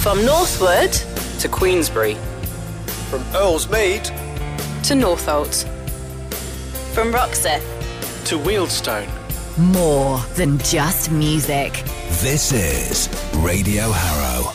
From Northwood to Queensbury, from Earlsmead to Northolt, from Roxeth to Wealdstone. More than just music. This is Radio Harrow.